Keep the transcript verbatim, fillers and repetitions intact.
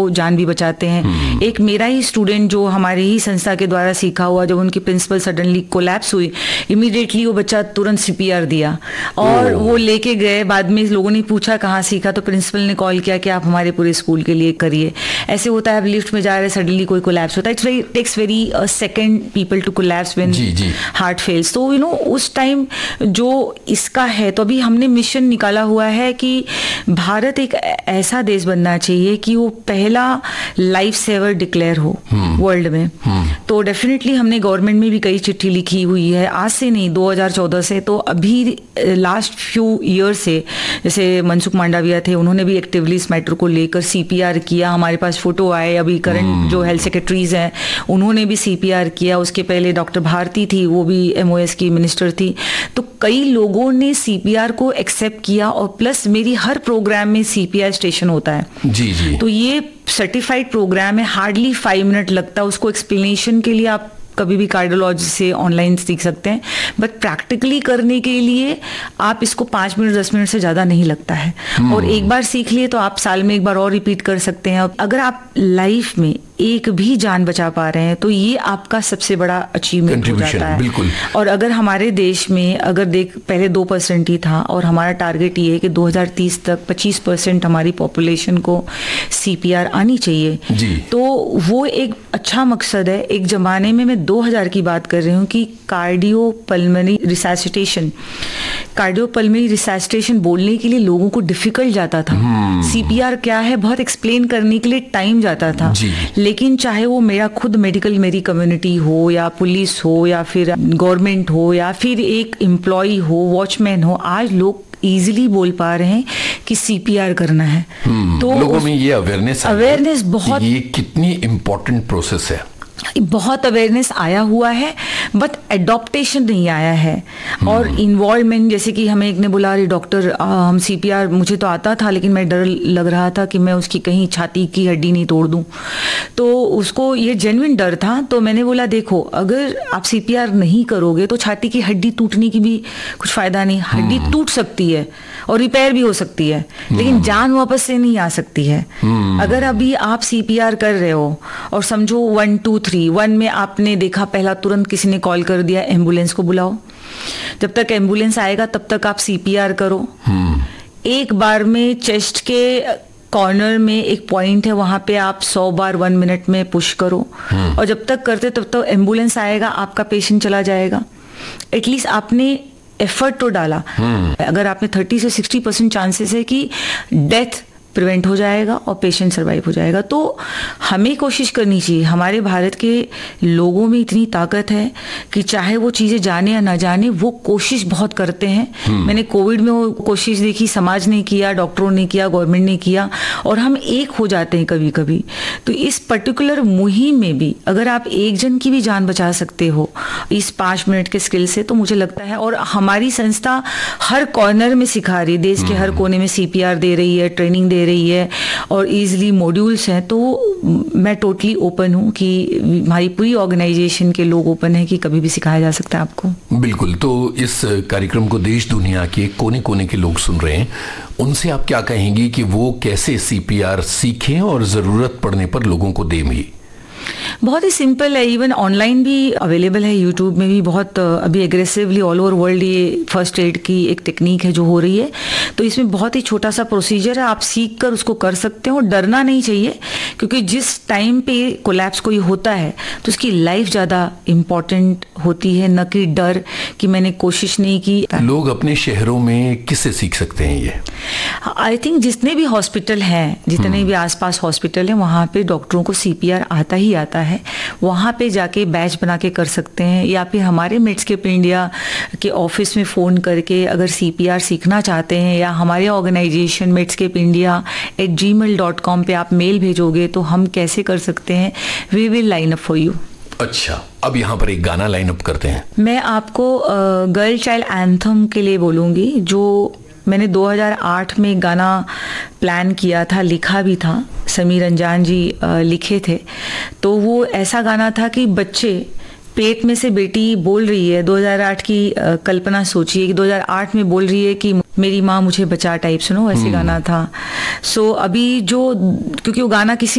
जान भी बचाते हैं। एक मेरा ही स्टूडेंट जो हमारे ही संस्था के द्वारा सीखा हुआ, जब उनकी प्रिंसिपल सडनली कोलैप्स हुई, इमीडिएटली वो बच्चा तुरंत सीपीआर दिया और वो लेके गए। बाद में लोगों ने पूछा कहाँ सीखा, तो प्रिंसिपल ने कॉल किया कि आप हमारे पूरे स्कूल के लिए करिए। ऐसे होता है, आप लिफ्ट में जा रहे, सडनली कोई कोलैप्स होता है, it's very takes very second people to collapse when heart fails. तो यू नो उस टाइम जो इसका है, तो अभी हमने मिशन निकाला हुआ है कि भारत एक ऐसा देश बनना चाहिए कि वो पहला लाइफ सेवर डिक्लेयर हो वर्ल्ड में। तो डेफिनेटली हमने गवर्नमेंट में भी कई चिट्ठी लिखी हुई है, आज से नहीं दो हज़ार चौदह से। तो अभी लास्ट फ्यू ईयर से, जैसे मनसुख मांडविया थे, उन्होंने भी एक्टिवली इस मैटर को लेकर सीपीआर किया। हमारे पास फोटो आए, अभी करंट जो हेल्थ सेक्रेटरीज हैं उन्होंने भी सीपीआर किया। उसके पहले डॉक्टर भारती थी, वो भी एमओएस की मिनिस्टर थी। तो कई लोगों ने सीपीआर को एक्सेप्ट किया और प्लस मेरी हर प्रोग्राम में सीपीआर स्टेशन होता है। जी जी। तो ये सर्टिफाइड प्रोग्राम है, हार्डली फाइव मिनट लगता है। उसको एक्सप्लेनेशन के लिए आप कभी भी कार्डियोलॉजी से ऑनलाइन सीख सकते हैं, बट प्रैक्टिकली करने के लिए आप इसको पाँच मिनट दस मिनट से ज़्यादा नहीं लगता है। और एक बार सीख लिए तो आप साल में एक बार और रिपीट कर सकते हैं। अगर आप लाइफ में एक भी जान बचा पा रहे हैं तो ये आपका सबसे बड़ा अचीवमेंट हो जाता है। बिल्कुल। और अगर हमारे देश में अगर देख पहले दो परसेंट ही था और हमारा टारगेट ये है कि दो हज़ार तीस तक पच्चीस परसेंट हमारी पॉपुलेशन को सीपीआर आनी चाहिए जी। तो वो एक अच्छा मकसद है। एक जमाने में मैं दो हज़ार की बात कर रही हूँ कि कार्डियोपल्मोनरी रिसैसिटेशन कार्डियोपल्मोनरी रिसैसिटेशन बोलने के लिए लोगों को डिफिकल्ट जाता था। सीपीआर क्या है बहुत एक्सप्लेन करने के लिए टाइम जाता था। लेकिन चाहे वो मेरा खुद मेडिकल मेरी कम्युनिटी हो या पुलिस हो या फिर गवर्नमेंट हो या फिर एक एम्प्लॉय हो, वॉचमैन हो, आज लोग इजीली बोल पा रहे हैं कि सीपीआर करना है। तो लोगों में ये अवेयरनेस अवेयरनेस बहुत, ये कितनी इम्पोर्टेंट प्रोसेस है, बहुत अवेयरनेस आया हुआ है, बट एडॉप्टेशन नहीं आया है। और इन्वॉल्वमेंट, जैसे कि हमें एक ने बोला अरे डॉक्टर हम सीपीआर, मुझे तो आता था लेकिन मैं डर लग रहा था कि मैं उसकी कहीं छाती की हड्डी नहीं तोड़ दूं। तो उसको ये जेन्युइन डर था। तो मैंने बोला देखो अगर आप सीपीआर नहीं करोगे तो छाती की हड्डी टूटने की भी कुछ फायदा नहीं। हड्डी टूट सकती है और रिपेयर भी हो सकती है, लेकिन जान वापस से नहीं आ सकती है। अगर अभी आप सीपीआर कर रहे हो और समझो वन टू थ्री वन में आपने देखा पहला, तुरंत किसी ने कॉल कर दिया एम्बुलेंस को बुलाओ। जब तक एम्बुलेंस आएगा तब तक आप सीपीआर करो। एक बार में चेस्ट के कॉर्नर में एक पॉइंट है, वहां पे आप सौ बार वन मिनट में पुश करो। और जब तक करते तब तक एम्बुलेंस आएगा, आपका पेशेंट चला जाएगा। एटलीस्ट आपने एफर्ट तो डाला। अगर आपने थर्टी से सिक्सटी परसेंट चांसेस है कि डेथ प्रिवेंट हो जाएगा और पेशेंट सर्वाइव हो जाएगा। तो हमें कोशिश करनी चाहिए। हमारे भारत के लोगों में इतनी ताकत है कि चाहे वो चीज़ें जाने या ना जाने, वो कोशिश बहुत करते हैं। मैंने कोविड में वो कोशिश देखी, समाज ने किया, डॉक्टरों ने किया, गवर्नमेंट ने किया, और हम एक हो जाते हैं कभी कभी। तो इस पर्टिकुलर मुहिम में भी अगर आप एक जन की भी जान बचा सकते हो इस पाँच मिनट के स्किल से, तो मुझे लगता है, और हमारी संस्था हर कॉर्नर में सिखा रही है, देश के हर कोने में सीपीआर दे रही है, ट्रेनिंग दे रही है और इजीली मॉड्यूल्स हैं। तो मैं टोटली ओपन हूं कि हमारी पूरी ऑर्गेनाइजेशन के लोग ओपन है कि कभी भी सिखाया जा सकता है आपको। बिल्कुल। तो इस कार्यक्रम को देश दुनिया के कोने कोने के लोग सुन रहे हैं, उनसे आप क्या कहेंगी कि वो कैसे सीपीआर सीखें और जरूरत पड़ने पर लोगों को दें भी? बहुत ही सिंपल है, इवन ऑनलाइन भी अवेलेबल है, यूट्यूब में भी बहुत अभी एग्रेसिवली ऑल ओवर वर्ल्ड ये फर्स्ट एड की एक टेक्निक है जो हो रही है। तो इसमें बहुत ही छोटा सा प्रोसीजर है, आप सीख कर उसको कर सकते हो। डरना नहीं चाहिए, क्योंकि जिस टाइम पे कोलैप्स कोई होता है तो उसकी लाइफ ज़्यादा इम्पॉर्टेंट होती है, न कि डर कि मैंने कोशिश नहीं की। लोग अपने शहरों में किससे सीख सकते हैं ये? आई थिंक जितने भी हॉस्पिटल हैं, जितने भी आसपास हॉस्पिटल हैं, वहाँ पे डॉक्टरों को सीपीआर आता ही आता है। वहाँ पे जाके बैच बना के कर सकते हैं, या फिर हमारे मेडस्केप इंडिया के ऑफिस में फ़ोन करके अगर सीपीआर सीखना चाहते हैं, या हमारे organisation Medscape India at ji mail dot com पे आप मेल भेजोगे तो हम कैसे कर सकते हैं, we will line up for you. अच्छा, अब यहाँ पर एक गाना लाइन अप करते हैं। मैं आपको गर्ल चाइल्ड एंथम के लिए बोलूँगी, जो मैंने दो हज़ार आठ में एक गाना प्लान किया था, लिखा भी था, समीर अंजान जी लिखे थे। तो वो ऐसा गाना था कि बच्चे पेट में से बेटी बोल रही है, दो हज़ार आठ की कल्पना सोचिए कि दो हज़ार आठ में बोल रही है कि मेरी माँ मुझे बचा, टाइप सुनो, ऐसे गाना था। सो अभी जो, क्योंकि वो गाना किसी